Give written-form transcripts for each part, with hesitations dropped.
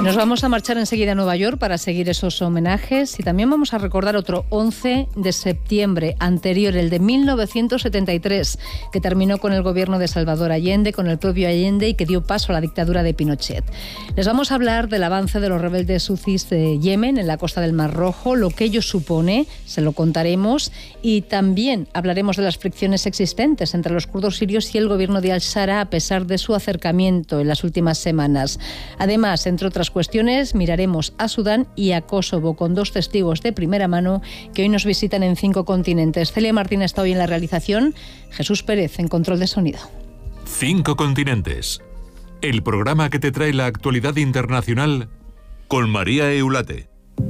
Nos vamos a marchar enseguida a Nueva York para seguir esos homenajes y también vamos a recordar otro 11 de septiembre anterior, el de 1973, que terminó con el gobierno de Salvador Allende, con el propio Allende, y que dio paso a la dictadura de Pinochet. Les vamos a hablar del avance de los rebeldes huthis de Yemen en la costa del Mar Rojo, lo que ello supone, se lo contaremos, y también hablaremos de las fricciones existentes entre los kurdos sirios y el gobierno de Al-Shara a pesar de su acercamiento en las últimas semanas. Además, entre otras cuestiones, miraremos a Sudán y a Kosovo con dos testigos de primera mano que hoy nos visitan en 5 continentes. Celia Martín está hoy en la realización, Jesús Pérez en control de sonido. 5 continentes. El programa que te trae la actualidad internacional con María Eulate.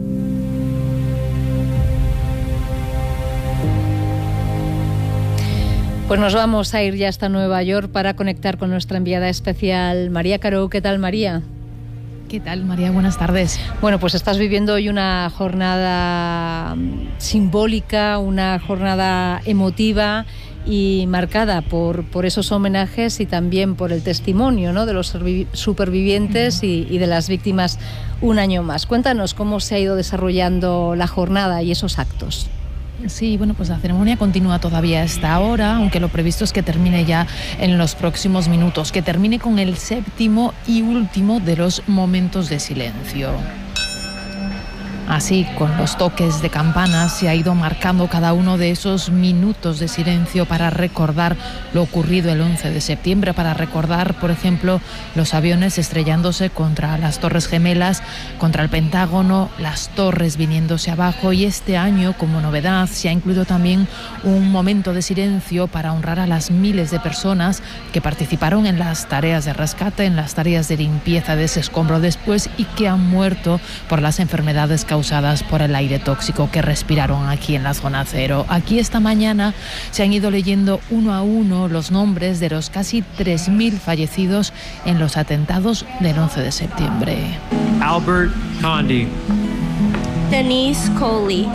Pues nos vamos a ir ya hasta Nueva York para conectar con nuestra enviada especial, María Caro. ¿Qué tal, María? ¿Qué tal, María? Buenas tardes. Bueno, pues estás viviendo hoy una jornada simbólica, una jornada emotiva y marcada por esos homenajes y también por el testimonio, ¿no?, de los supervivientes y de las víctimas un año más. Cuéntanos cómo se ha ido desarrollando la jornada y esos actos. Sí, bueno, pues la ceremonia continúa todavía a esta hora, aunque lo previsto es que termine ya en los próximos minutos, que termine con el 7º y último de los momentos de silencio. Así, con los toques de campanas, se ha ido marcando cada uno de esos minutos de silencio para recordar lo ocurrido el 11 de septiembre, para recordar, por ejemplo, los aviones estrellándose contra las Torres Gemelas, contra el Pentágono, las torres viniéndose abajo, y este año, como novedad, se ha incluido también un momento de silencio para honrar a las miles de personas que participaron en las tareas de rescate, en las tareas de limpieza de ese escombro después y que han muerto por las enfermedades causadas por el aire tóxico que respiraron aquí en la zona cero. Aquí esta mañana se han ido leyendo uno a uno los nombres de los casi 3.000 fallecidos en los atentados del 11 de septiembre. Albert Condi. Denise Coley.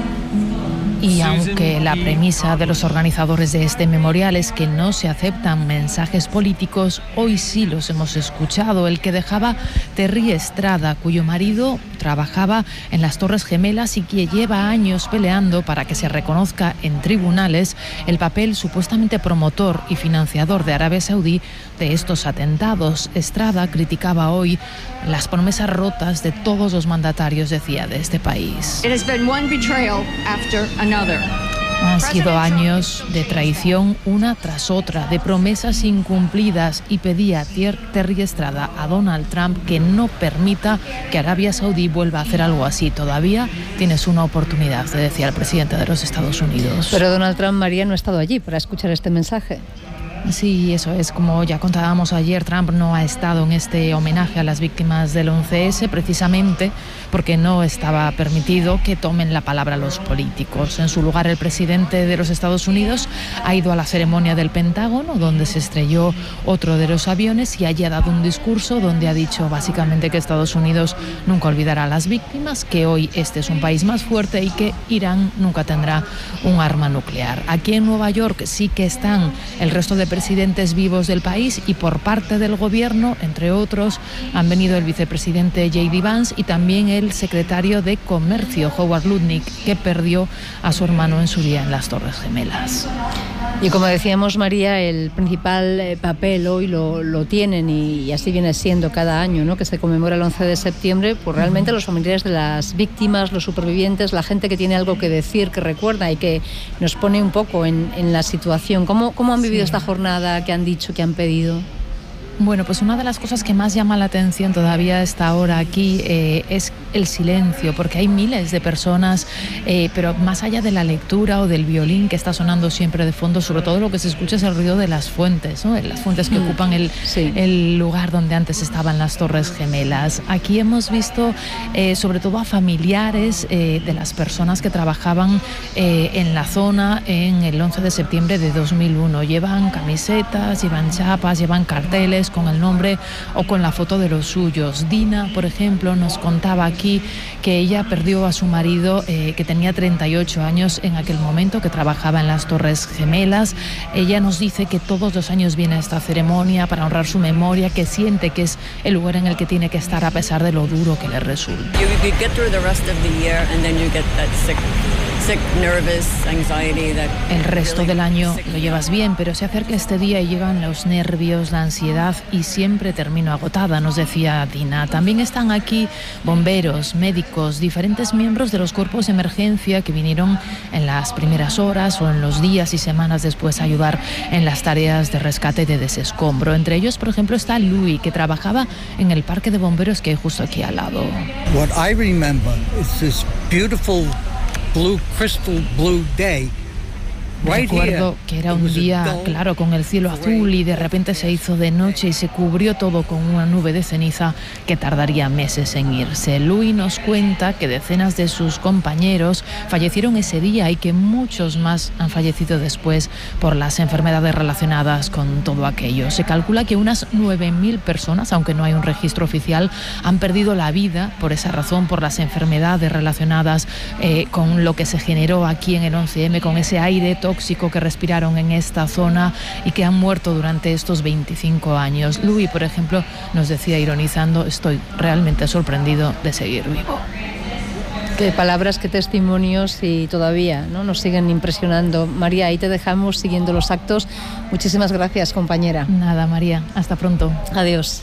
Y aunque la premisa de los organizadores de este memorial es que no se aceptan mensajes políticos, hoy sí los hemos escuchado. El que dejaba Terry Estrada, cuyo marido trabajaba en las Torres Gemelas y que lleva años peleando para que se reconozca en tribunales el papel supuestamente promotor y financiador de Arabia Saudí de estos atentados. Estrada criticaba hoy las promesas rotas de todos los mandatarios, decía, de este país. It has been one betrayal after another. Han sido años de traición una tras otra, de promesas incumplidas, y pedía Terry Estrada a Donald Trump que no permita que Arabia Saudí vuelva a hacer algo así. Todavía tienes una oportunidad, le decía el presidente de los Estados Unidos. Pero Donald Trump, María, no ha estado allí para escuchar este mensaje. Sí, eso es. Como ya contábamos ayer, Trump no ha estado en este homenaje a las víctimas del 11S precisamente porque no estaba permitido que tomen la palabra los políticos. En su lugar, el presidente de los Estados Unidos ha ido a la ceremonia del Pentágono, donde se estrelló otro de los aviones, y allí ha dado un discurso donde ha dicho básicamente que Estados Unidos nunca olvidará a las víctimas, que hoy este es un país más fuerte y que Irán nunca tendrá un arma nuclear. Aquí en Nueva York sí que están el resto de presidentes vivos del país, y por parte del gobierno, entre otros, han venido el vicepresidente J.D. Vance y también el secretario de Comercio, Howard Lutnick, que perdió a su hermano en su día en las Torres Gemelas. Y como decíamos, María, el principal papel hoy lo tienen, y así viene siendo cada año, ¿no?, que se conmemora el 11 de septiembre, pues realmente los familiares de las víctimas, los supervivientes, la gente que tiene algo que decir, que recuerda y que nos pone un poco en la situación. ¿Cómo han vivido esta jornada? ¿Qué han dicho? ¿Qué han pedido? Bueno, pues una de las cosas que más llama la atención todavía a esta hora aquí es el silencio, porque hay miles de personas, pero más allá de la lectura o del violín que está sonando siempre de fondo, sobre todo lo que se escucha es el ruido de las fuentes, ¿no? Las fuentes que ocupan el lugar donde antes estaban las Torres Gemelas. Aquí hemos visto sobre todo a familiares de las personas que trabajaban en la zona en el 11 de septiembre de 2001. Llevan camisetas, llevan chapas, llevan carteles tumbadas con el nombre o con la foto de los suyos. Dina, por ejemplo, nos contaba aquí que ella perdió a su marido, que tenía 38 años en aquel momento, que trabajaba en las Torres Gemelas. Ella nos dice que todos los años viene a esta ceremonia para honrar su memoria, que siente que es el lugar en el que tiene que estar a pesar de lo duro que le resulta. El resto del año lo llevas bien, pero se acerca este día y llegan los nervios, la ansiedad y siempre termino agotada, nos decía Dina. También están aquí bomberos, médicos, diferentes miembros de los cuerpos de emergencia que vinieron en las primeras horas o en los días y semanas después a ayudar en las tareas de rescate y de desescombro. Entre ellos, por ejemplo, está Louis, que trabajaba en el parque de bomberos que hay justo aquí al lado. What I remember is this beautiful crystal blue day. Recuerdo que era un día claro con el cielo azul y de repente se hizo de noche y se cubrió todo con una nube de ceniza que tardaría meses en irse. Louis nos cuenta que decenas de sus compañeros fallecieron ese día y que muchos más han fallecido después por las enfermedades relacionadas con todo aquello. Se calcula que unas 9.000 personas, aunque no hay un registro oficial, han perdido la vida por esa razón, por las enfermedades relacionadas con lo que se generó aquí en el 11M, con ese aire tóxico que respiraron en esta zona y que han muerto durante estos 25 años. Louis, por ejemplo, nos decía ironizando: estoy realmente sorprendido de seguir vivo. Qué palabras, qué testimonios, y todavía, ¿no?, nos siguen impresionando. María, ahí te dejamos siguiendo los actos. Muchísimas gracias, compañera. Nada, María, hasta pronto. Adiós.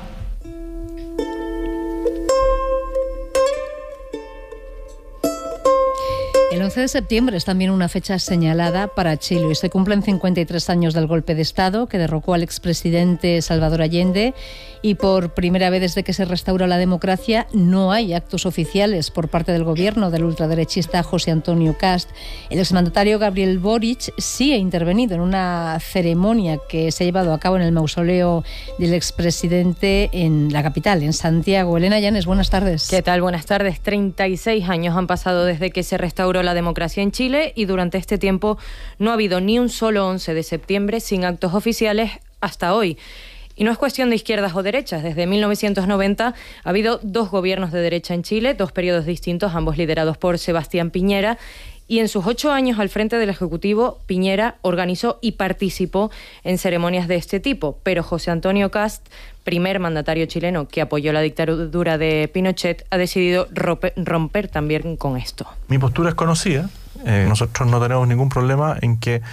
El 11 de septiembre es también una fecha señalada para Chile y se cumplen 53 años del golpe de Estado que derrocó al expresidente Salvador Allende, y por primera vez desde que se restaura la democracia no hay actos oficiales por parte del gobierno del ultraderechista José Antonio Kast. El exmandatario Gabriel Boric sí ha intervenido en una ceremonia que se ha llevado a cabo en el mausoleo del expresidente en la capital, en Santiago. Elena Llanes, buenas tardes. ¿Qué tal? Buenas tardes. 36 años han pasado desde que se restauró la democracia en Chile y durante este tiempo no ha habido ni un solo 11 de septiembre sin actos oficiales hasta hoy. Y no es cuestión de izquierdas o derechas. Desde 1990 ha habido 2 gobiernos de derecha en Chile, 2 periodos distintos, ambos liderados por Sebastián Piñera. Y en sus 8 años al frente del Ejecutivo, Piñera organizó y participó en ceremonias de este tipo. Pero José Antonio Kast, primer mandatario chileno que apoyó la dictadura de Pinochet, ha decidido romper también con esto. Mi postura es conocida. Nosotros no tenemos ningún problema en que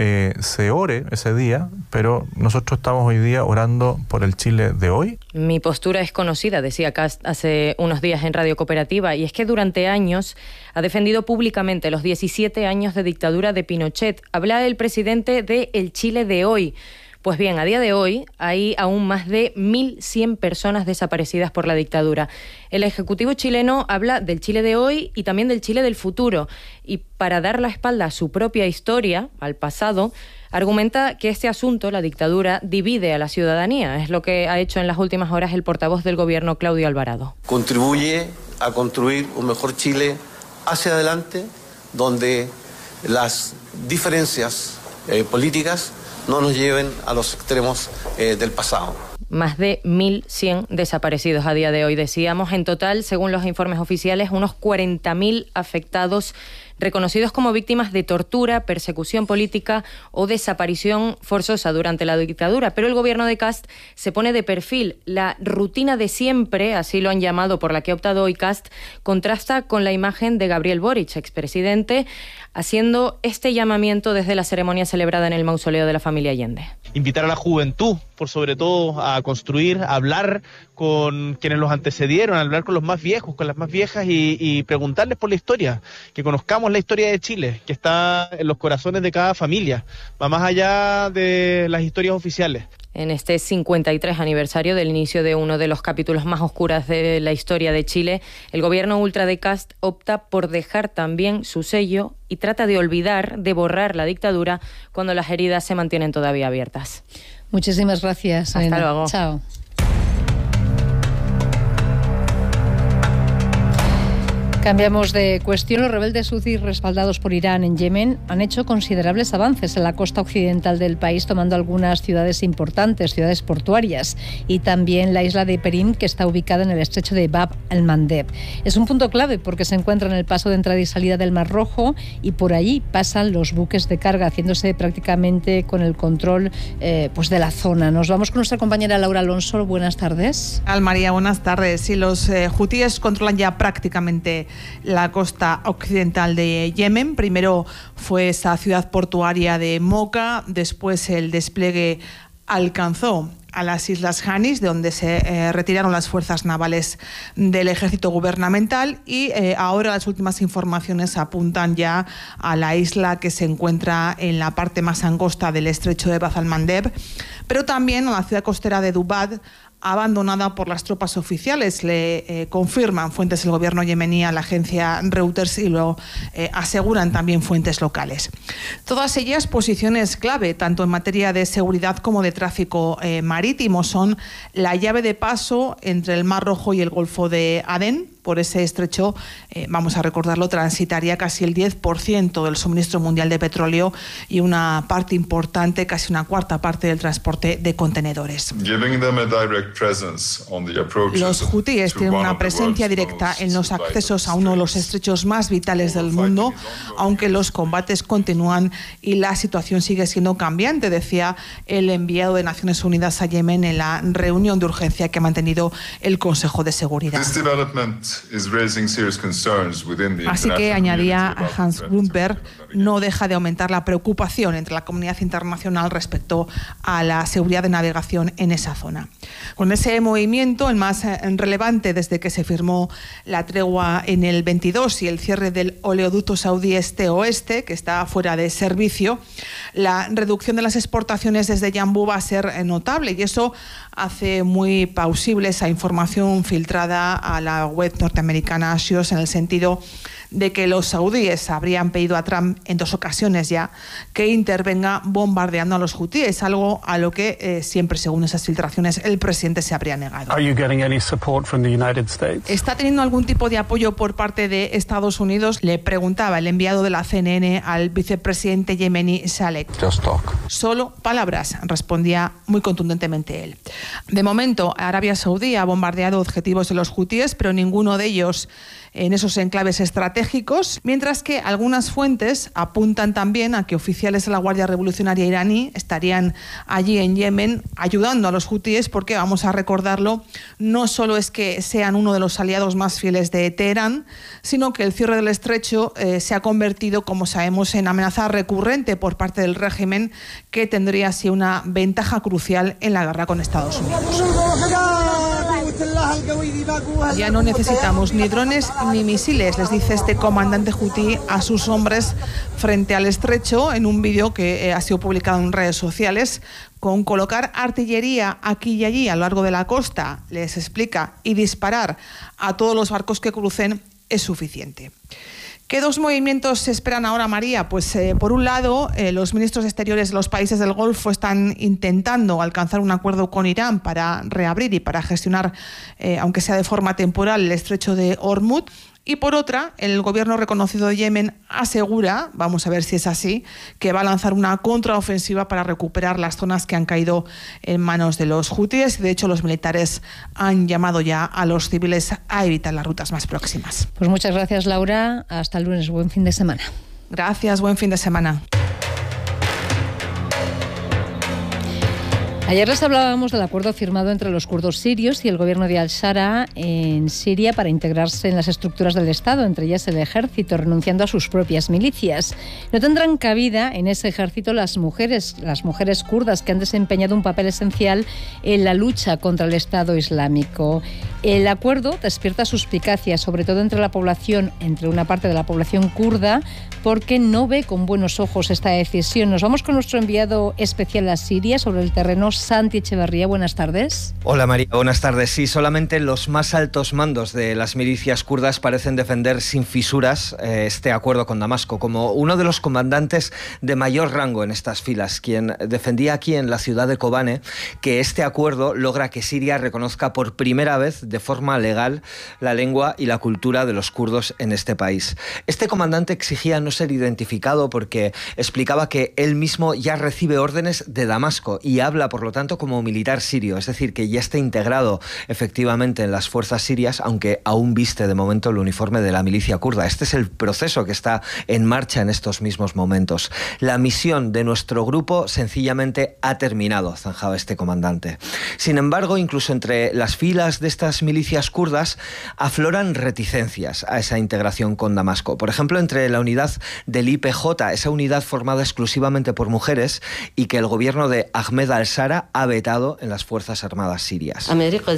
se ore ese día, pero nosotros estamos hoy día orando por el Chile de hoy. Mi postura es conocida, decía Kast hace unos días en Radio Cooperativa, y es que durante años ha defendido públicamente los 17 años de dictadura de Pinochet. Habla el presidente de el Chile de hoy. Pues bien, a día de hoy hay aún más de 1.100 personas desaparecidas por la dictadura. El Ejecutivo chileno habla del Chile de hoy y también del Chile del futuro. Y para dar la espalda a su propia historia, al pasado, argumenta que este asunto, la dictadura, divide a la ciudadanía. Es lo que ha hecho en las últimas horas el portavoz del gobierno, Claudio Alvarado. Contribuye a construir un mejor Chile hacia adelante, donde las diferencias políticas no nos lleven a los extremos del pasado. Más de 1.100 desaparecidos a día de hoy, decíamos. En total, según los informes oficiales, unos 40.000 afectados reconocidos como víctimas de tortura, persecución política o desaparición forzosa durante la dictadura. Pero el gobierno de Kast se pone de perfil. La rutina de siempre, así lo han llamado, por la que ha optado hoy Kast, contrasta con la imagen de Gabriel Boric, expresidente, haciendo este llamamiento desde la ceremonia celebrada en el mausoleo de la familia Allende. Invitar a la juventud, por sobre todo, a construir, a hablar con quienes los antecedieron, a hablar con los más viejos, con las más viejas y preguntarles por la historia, que conozcamos la historia de Chile, que está en los corazones de cada familia, va más allá de las historias oficiales. En este 53 aniversario del inicio de uno de los capítulos más oscuros de la historia de Chile, el gobierno ultra de Kast opta por dejar también su sello y trata de olvidar, de borrar la dictadura cuando las heridas se mantienen todavía abiertas. Muchísimas gracias. Hasta luego. Cambiamos de cuestión. Los rebeldes huthis respaldados por Irán en Yemen han hecho considerables avances en la costa occidental del país, tomando algunas ciudades importantes, ciudades portuarias, y también la isla de Perim, que está ubicada en el estrecho de Bab el-Mandeb. Es un punto clave porque se encuentra en el paso de entrada y salida del Mar Rojo, y por allí pasan los buques de carga, haciéndose prácticamente con el control pues de la zona. Nos vamos con nuestra compañera Laura Alonso. Buenas tardes. María, buenas tardes. Sí, los hutíes controlan ya prácticamente la costa occidental de Yemen. Primero fue esa ciudad portuaria de Mocha, después el despliegue alcanzó a las Islas Hanis, de donde se retiraron las fuerzas navales del ejército gubernamental, y ahora las últimas informaciones apuntan ya a la isla que se encuentra en la parte más angosta del estrecho de Bab el-Mandeb, pero también a la ciudad costera de Dubad, abandonada por las tropas oficiales. Le confirman fuentes del gobierno yemení a la agencia Reuters y lo aseguran también fuentes locales. Todas ellas posiciones clave, tanto en materia de seguridad como de tráfico marítimo. Son la llave de paso entre el Mar Rojo y el Golfo de Adén. Por ese estrecho, vamos a recordarlo, transitaría casi el 10% del suministro mundial de petróleo y una parte importante, casi una cuarta parte del transporte de contenedores. Los hutíes tienen una presencia directa en los accesos a uno de los estrechos más vitales del mundo, aunque los combates continúan y la situación sigue siendo cambiante, decía el enviado de Naciones Unidas a Yemen en la reunión de urgencia que ha mantenido el Consejo de Seguridad. Así que, añadía Hans Grundberg, no deja de aumentar la preocupación entre la comunidad internacional respecto a la seguridad de navegación en esa zona. Con ese movimiento, el más relevante desde que se firmó la tregua en el 22 y el cierre del oleoducto saudí este-oeste, que está fuera de servicio, la reducción de las exportaciones desde Yambú va a ser notable, y eso hace muy plausible esa información filtrada a la web norteamericana Axios, en el sentido de que los saudíes habrían pedido a Trump en 2 ocasiones ya que intervenga bombardeando a los hutíes, algo a lo que siempre, según esas filtraciones, el presidente se habría negado. ¿Está teniendo algún tipo de apoyo por parte de Estados Unidos? Le preguntaba el enviado de la CNN al vicepresidente yemení Saleh. Solo palabras, respondía muy contundentemente él. De momento, Arabia Saudí ha bombardeado objetivos de los hutíes, pero ninguno de ellos en esos enclaves estratégicos, mientras que algunas fuentes apuntan también a que oficiales de la Guardia Revolucionaria iraní estarían allí en Yemen ayudando a los hutíes, porque, vamos a recordarlo, no solo es que sean uno de los aliados más fieles de Teherán, sino que el cierre del estrecho se ha convertido, como sabemos, en amenaza recurrente por parte del régimen, que tendría así una ventaja crucial en la guerra con Estados Unidos. Ya no necesitamos ni drones ni misiles, les dice este comandante hutí a sus hombres frente al estrecho en un vídeo que ha sido publicado en redes sociales. Con colocar artillería aquí y allí a lo largo de la costa, les explica, y disparar a todos los barcos que crucen es suficiente. ¿Qué 2 movimientos se esperan ahora, María? Pues por un lado, los ministros exteriores de los países del Golfo están intentando alcanzar un acuerdo con Irán para reabrir y para gestionar, aunque sea de forma temporal, el estrecho de Hormuz. Y por otra, el gobierno reconocido de Yemen asegura, vamos a ver si es así, que va a lanzar una contraofensiva para recuperar las zonas que han caído en manos de los hutíes. De hecho, los militares han llamado ya a los civiles a evitar las rutas más próximas. Pues muchas gracias, Laura. Hasta el lunes. Buen fin de semana. Gracias, buen fin de semana. Ayer les hablábamos del acuerdo firmado entre los kurdos sirios y el gobierno de Al-Shara en Siria para integrarse en las estructuras del Estado, entre ellas el ejército, renunciando a sus propias milicias. No tendrán cabida en ese ejército las mujeres kurdas, que han desempeñado un papel esencial en la lucha contra el Estado Islámico. El acuerdo despierta suspicacias, sobre todo entre una parte de la población kurda, porque no ve con buenos ojos esta decisión. Nos vamos con nuestro enviado especial a Siria. Sobre el terreno Santi Echeverría, buenas tardes. Hola María, buenas tardes. Sí, solamente los más altos mandos de las milicias kurdas parecen defender sin fisuras este acuerdo con Damasco, como uno de los comandantes de mayor rango en estas filas, quien defendía aquí en la ciudad de Kobane que este acuerdo logra que Siria reconozca por primera vez de forma legal la lengua y la cultura de los kurdos en este país. Este comandante exigía no ser identificado porque explicaba que él mismo ya recibe órdenes de Damasco y habla, por lo tanto, como militar sirio, es decir, que ya está integrado efectivamente en las fuerzas sirias, aunque aún viste de momento el uniforme de la milicia kurda. Este es el proceso que está en marcha en estos mismos momentos. La misión de nuestro grupo sencillamente ha terminado, zanjaba este comandante. Sin embargo, incluso entre las filas de estas milicias kurdas afloran reticencias a esa integración con Damasco. Por ejemplo, entre la unidad del IPJ, esa unidad formada exclusivamente por mujeres y que el gobierno de Ahmed al-Shara ha vetado en las Fuerzas Armadas sirias.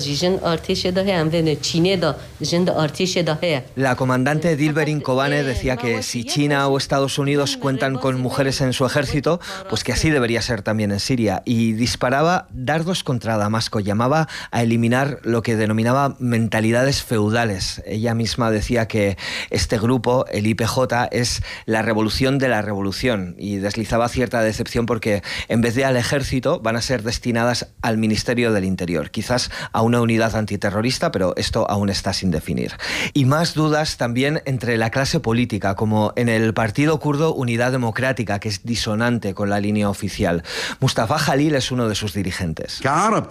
La comandante Dilberin Kobane decía que si China o Estados Unidos cuentan con mujeres en su ejército, pues que así debería ser también en Siria, y disparaba dardos contra Damasco, llamaba a eliminar lo que denominaba mentalidades feudales. Ella misma decía que este grupo, el IPJ, es la revolución de la revolución, y deslizaba cierta decepción porque en vez de al ejército van a ser destinadas al Ministerio del Interior, quizás a una unidad antiterrorista, pero esto aún está sin definir. Y más dudas también entre la clase política, como en el partido kurdo Unidad Democrática, que es disonante con la línea oficial. Mustafa Jalil es uno de sus dirigentes.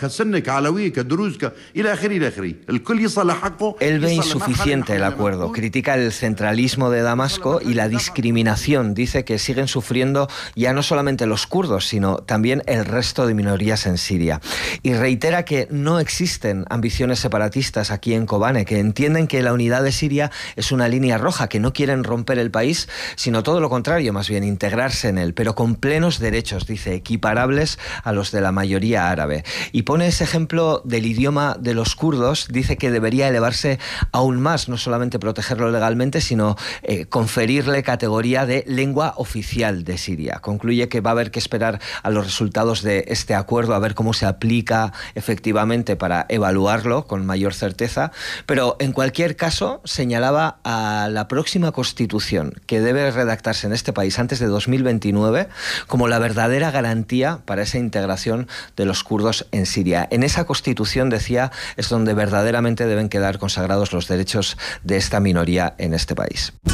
Él ve insuficiente el acuerdo, critica el centralismo de Damasco y la discriminación. Dice que siguen sufriendo ya no solamente los kurdos, sino también el resto de minorías en Siria. Y reitera que no existen ambiciones separatistas aquí en Kobane, que entienden que la unidad de Siria es una línea roja, que no quieren romper el país, sino todo lo contrario, más bien integrarse en él, pero con plenos derechos, dice, equiparables a los de la mayoría árabe. Y pone ese ejemplo del idioma de los kurdos, dice que debería elevarse aún más, no solamente protegerlo legalmente, sino conferirle categoría de lengua oficial de Siria. Concluye que va a haber que esperar a los resultados de este acuerdo, a ver cómo se aplica efectivamente para evaluarlo con mayor certeza, pero en cualquier caso señalaba a la próxima constitución que debe redactarse en este país antes de 2029 como la verdadera garantía para esa integración de los kurdos en Siria. En esa constitución, decía, es donde verdaderamente deben quedar consagrados los derechos de esta minoría en este país.